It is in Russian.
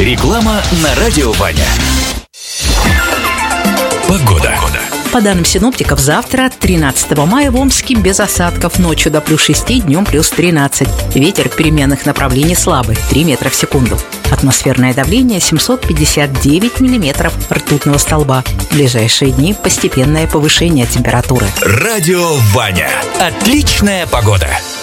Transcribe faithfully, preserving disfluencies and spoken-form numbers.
Реклама на радио Ваня. Погода. По данным синоптиков, завтра, тринадцатого мая, в Омске без осадков. Ночью до плюс шести, днем плюс тринадцать. Ветер переменных направлений слабый, три метра в секунду. Атмосферное давление семьсот пятьдесят девять миллиметров ртутного столба. В ближайшие дни постепенное повышение температуры. Радио Ваня. Отличная погода.